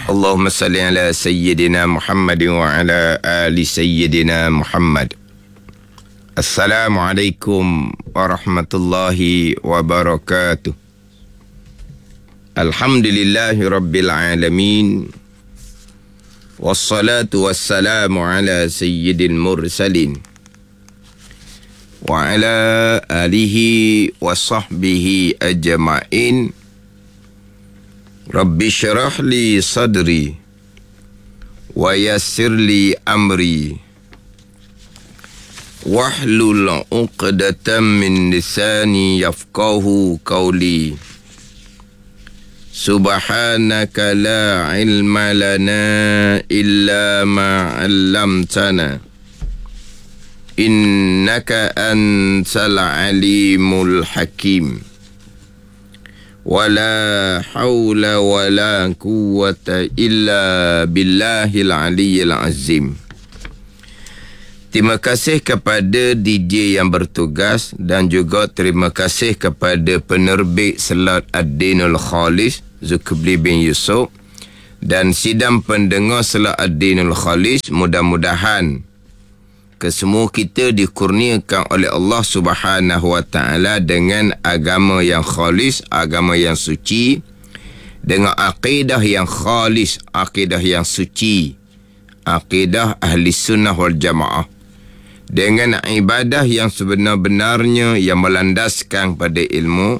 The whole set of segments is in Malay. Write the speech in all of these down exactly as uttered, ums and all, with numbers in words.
Allahumma salli ala Sayyidina Muhammad wa ala ali Sayyidina Muhammad. Assalamualaikum warahmatullahi wabarakatuh. Alhamdulillahi rabbil alamin. Wassalatu wassalamu ala sayyidil mursalin wa ala alihi wa sahbihi ajma'in. Rabbi syrah li sadri wa yassir li amri wahlul 'uqdatam min lisani yafqahu qawli. Subhanaka la ilma lana illa ma 'allamtana innaka antal alimul hakim. Wala hawla wala quwwata illa billahil aliyyil azim. Terima kasih kepada D J yang bertugas dan juga terima kasih kepada penerbit Selat Ad-Dinul Khalis Zulkifli bin Yusuf dan sidang pendengar Selat Ad-Dinul Khalis. Mudah-mudahan kesemua kita dikurniakan oleh Allah Subhanahu wa taala dengan agama yang khalis, agama yang suci, dengan akidah yang khalis, akidah yang suci, akidah ahli sunnah wal jamaah, dengan ibadah yang sebenar-benarnya yang melandaskan pada ilmu,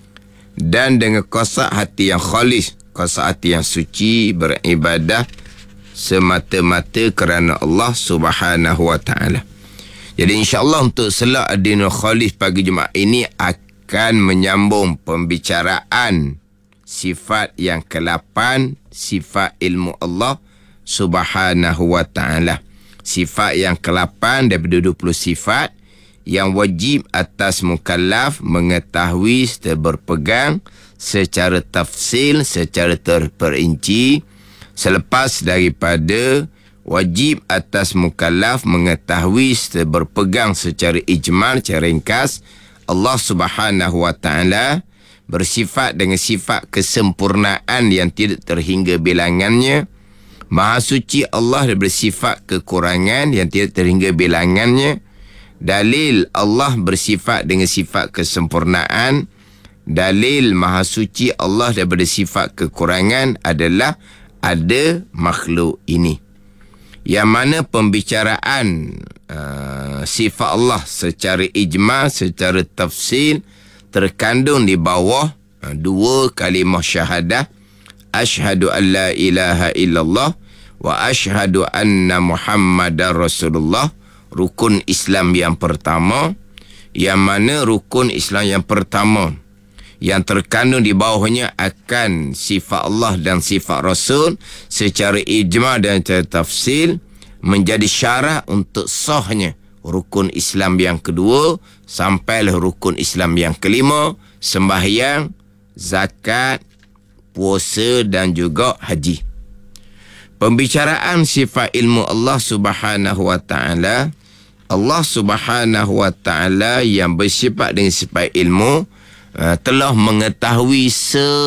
dan dengan qasad hati yang khalis, qasad hati yang suci, beribadah semata-mata kerana Allah Subhanahu wa taala. Jadi insya-Allah untuk Selat Ad-Dinul Khalis pagi Jumaat ini akan menyambung pembicaraan sifat yang kelapan, sifat ilmu Allah Subhanahu wa taala. Sifat yang kelapan daripada dua puluh sifat yang wajib atas mukallaf mengetahui serta berpegang secara tafsil, secara terperinci. Selepas daripada wajib atas mukallaf mengetahui serta berpegang secara ijmal, secara ringkas, Allah Subhanahu wa taala bersifat dengan sifat kesempurnaan yang tidak terhingga bilangannya. Maha suci Allah bersifat kekurangan yang tidak terhingga bilangannya. Dalil Allah bersifat dengan sifat kesempurnaan. Dalil maha suci Allah daripada sifat kekurangan adalah ada makhluk ini, yang mana pembicaraan uh, sifat Allah secara ijma', secara tafsil terkandung di bawah uh, dua kalimah syahadah, asyhadu an la ilaha illallah wa asyhadu anna Muhammadar Rasulullah, rukun Islam yang pertama, yang mana rukun Islam yang pertama yang terkandung di bawahnya akan sifat Allah dan sifat Rasul secara ijma' dan secara tafsil menjadi syarat untuk sahnya rukun Islam yang kedua sampailah rukun Islam yang kelima, sembahyang, zakat, puasa dan juga haji. Pembicaraan sifat ilmu Allah Subhanahu wa taala, Allah Subhanahu wa taala yang bersifat dengan sifat ilmu Uh, telah mengetahui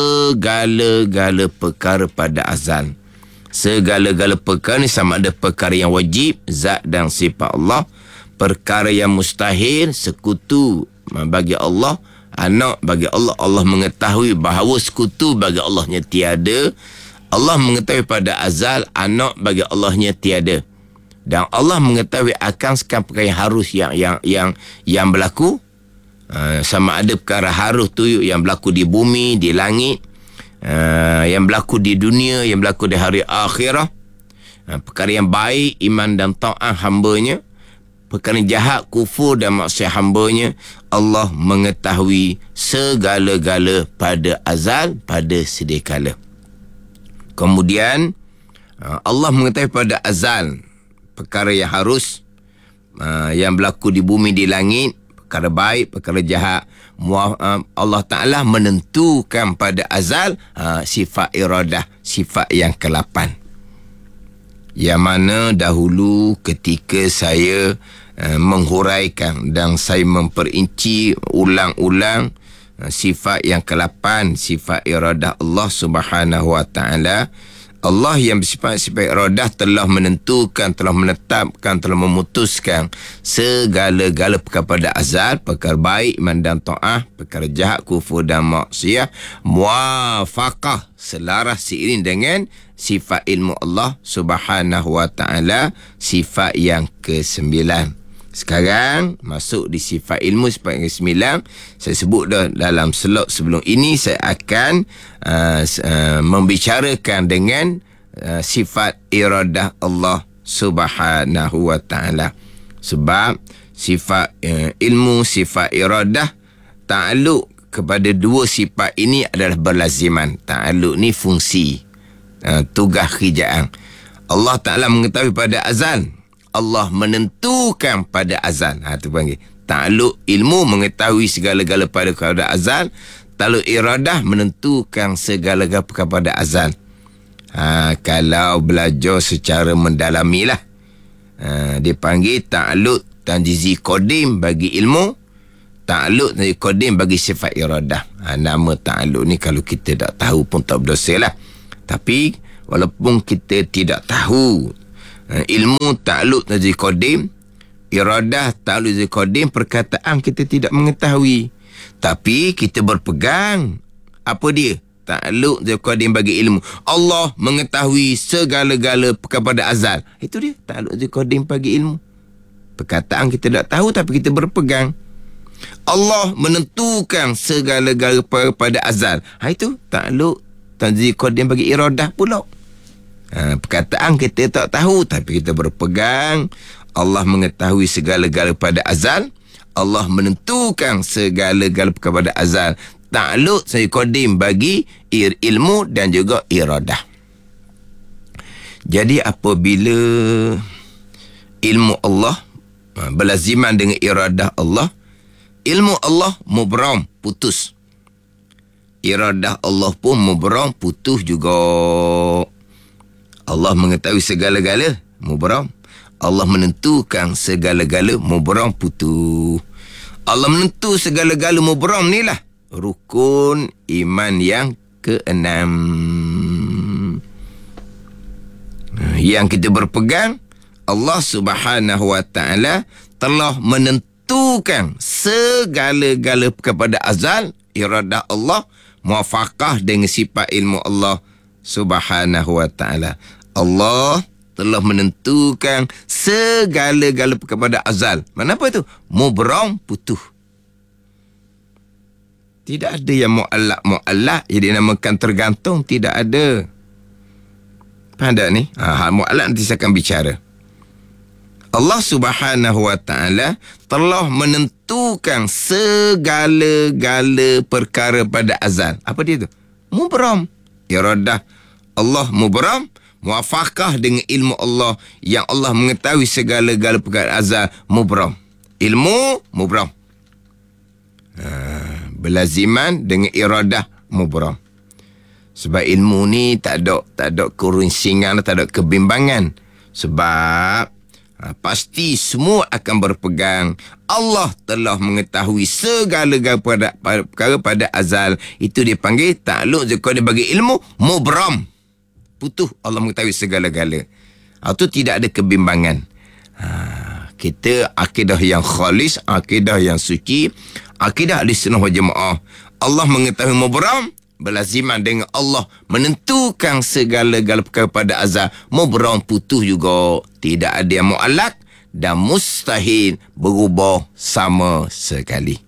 segala-gala perkara pada azal. Segala-gala perkara ni sama ada perkara yang wajib, zat dan sifat Allah, perkara yang mustahil, sekutu bagi Allah, anak bagi Allah. Allah mengetahui bahawa sekutu bagi Allahnya tiada. Allah mengetahui pada azal anak bagi Allahnya tiada. Dan Allah mengetahui akan sekarang perkara yang harus yang yang yang yang berlaku. Uh, sama ada perkara harus tu yang berlaku di bumi, di langit, uh, yang berlaku di dunia, yang berlaku di hari akhirah, uh, perkara yang baik, iman dan ta'ah hambanya, perkara jahat, kufur dan maksiat hambanya. Allah mengetahui segala-gala pada azal, pada sedia kala. Kemudian uh, Allah mengetahui pada azal perkara yang harus, uh, yang berlaku di bumi, di langit, perkara baik, perkara jahat. Allah Ta'ala menentukan pada azal uh, sifat iradah, sifat yang kelapan. Yang mana dahulu ketika saya uh, menghuraikan dan saya memperinci ulang-ulang uh, sifat yang kelapan, sifat iradah Allah Subhanahu Wa Ta'ala, Allah yang bersifat-sifat iradah telah menentukan, telah menetapkan, telah memutuskan segala-gala perkara pada azal, perkara baik, iman dan ta'ah, perkara jahat, kufur dan maksiyah, muafaqah, selaras seiring dengan sifat ilmu Allah Subhanahu wa ta'ala, sifat yang kesembilan. Sekarang masuk di sifat ilmu sifat yang kesembilan. Saya sebut dah dalam slot sebelum ini, saya akan uh, uh, membicarakan dengan uh, sifat iradah Allah Subhanahu wa ta'ala. Sebab sifat uh, ilmu, sifat iradah ta'aluk kepada dua sifat ini adalah berlaziman. Ta'aluk ni fungsi, uh, tugas kerjaan. Allah Ta'ala mengetahui pada azal, Allah menentukan pada azal. Ha, tu panggil ta'aluk ilmu, mengetahui segala-gala pada pada azal. Ta'aluk iradah, menentukan segala-gala pada azal. Ha, kalau belajar secara mendalami lah, ha, dia panggil ta'aluk tanjizi kodim bagi ilmu, ta'aluk tanjizi kodim bagi sifat iradah. Ha, nama ta'aluk ni kalau kita tak tahu pun tak berdosa lah. Tapi walaupun kita tidak tahu, ilmu ta'aluk tanjizi kodim, iradah ta'aluk tanjizi kodim, perkataan kita tidak mengetahui, tapi kita berpegang. Apa dia? Ta'aluk tanjizi kodim bagi ilmu. Allah mengetahui segala-gala kepada azal. Itu dia ta'aluk tanjizi kodim bagi ilmu. Perkataan kita tak tahu tapi kita berpegang. Allah menentukan segala-gala pada azal. Ha, itu ta'aluk tanjizi kodim bagi iradah pula. Ha, perkataan kita tak tahu tapi kita berpegang. Allah mengetahui segala-gala pada azal, Allah menentukan segala-gala kepada azal. Ta'aluk saya kodim bagi ir ilmu dan juga iradah. Jadi apabila ilmu Allah berlaziman dengan iradah Allah, ilmu Allah mubram, putus, iradah Allah pun mubram, putus juga. Allah mengetahui segala-gala, mubram. Allah menentukan segala-gala, mubram, putus. Allah menentu segala-gala, mubram ni lah rukun iman yang keenam. Yang kita berpegang, Allah Subhanahu wa ta'ala telah menentukan segala-gala kepada azal, iradah Allah, muafaqah dengan sifat ilmu Allah Subhanahu wa ta'ala. Allah telah menentukan segala-gala kepada azal. Mana apa itu? Mubram, putuh. Tidak ada yang mu'allak mu'allak jadi namakan tergantung, tidak ada. Faham tak ni? Ha, mu'allak nanti saya akan bicara. Allah Subhanahu wa ta'ala telah menentukan segala-gala perkara pada azal. Apa dia tu? Mubram. Iradah Allah mubram, muafaqah dengan ilmu Allah yang Allah mengetahui segala-gala perkara azal, mubram. Ilmu mubram, ha, berlaziman dengan iradah mubram. Sebab ilmu ni tak ada tak ada kerusingan, tak ada kebimbangan. Sebab ha, pasti semua akan berpegang Allah telah mengetahui segala-gala pada perkara pada azal. Itu dipanggil ta'aluk zakar bagi ilmu mubram, putuh. Allah mengetahui segala-gala. Itu tidak ada kebimbangan. Ha, kita akidah yang khalis, akidah yang suci, akidah Ahlussunnah wal Jamaah. Allah mengetahui mubram, berlaziman dengan Allah menentukan segala-gala perkara pada azal, mubram, putuh juga. Tidak ada yang mu'allak dan mustahil berubah sama sekali.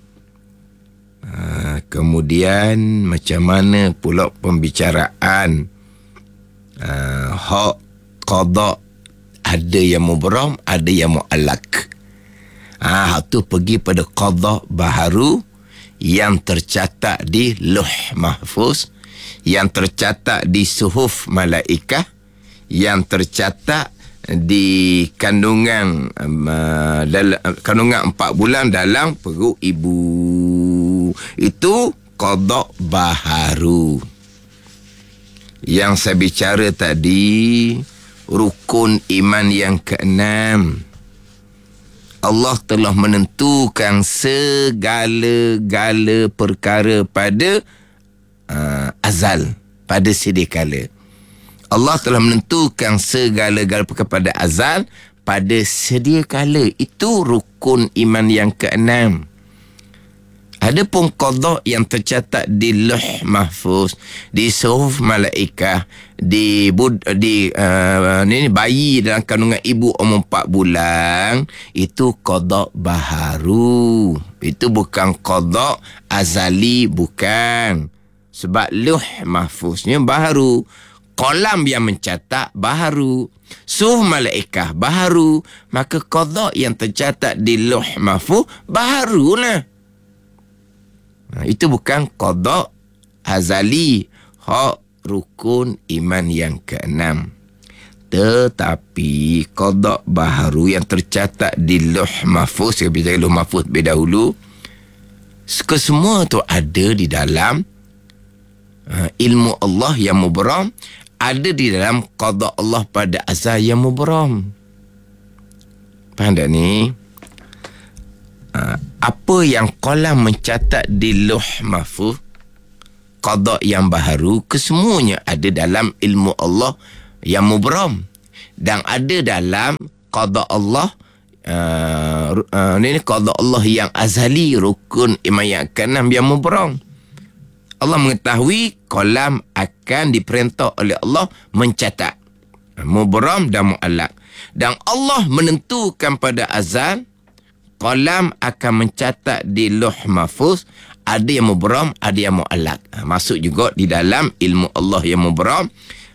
Ha, kemudian macam mana pula pembicaraan Uh, hak qada? Ada yang mubram, ada yang mu'allak. Ah, tu pergi pada qada baharu yang tercatat di Lauh Mahfuz, yang tercatat di suhuf malaikah, yang tercatat di kandungan uh, dalam kandungan empat bulan dalam perut ibu. Itu qada baharu. Yang saya bicara tadi, rukun iman yang keenam. Allah telah menentukan segala-gala perkara pada uh, azal, pada sedia kala. Allah telah menentukan segala-gala perkara pada azal pada sedia kala. Itu rukun iman yang keenam. Adapun qada yang tercatat di Lauh Mahfuz, di suhuf malaikah, di bud, di uh, ni bayi dalam kandungan ibu umur empat bulan, itu qada baharu. Itu bukan qada azali, bukan. Sebab Lauh Mahfuznya baharu, kolam yang mencatat baharu, suhuf malaikah baharu, maka qada yang tercatat di Lauh Mahfuz baharulah. Ha, itu bukan qada azali, hak rukun iman yang keenam. Tetapi qada baharu yang tercatat di Lauh Mahfuz, saya bicara Lauh Mahfuz lebih dahulu, kesemua tu ada di dalam uh, ilmu Allah yang mubram, ada di dalam qada Allah pada azal yang mubram. Faham tak ni? Uh, apa yang kolam mencatat di Lauh Mahfuz, qada yang baharu, kesemuanya ada dalam ilmu Allah yang mubram, dan ada dalam qada Allah uh, uh, ni qada Allah yang azali, rukun iman yang keenam yang mubram. Allah mengetahui kolam akan diperintah oleh Allah mencatat, mubram dan mu'allaq, dan Allah menentukan pada azal kolam akan mencatat di Lauh Mahfuz, ada yang mubram, ada yang mu'allaq. Ha, masuk juga di dalam ilmu Allah yang mubram.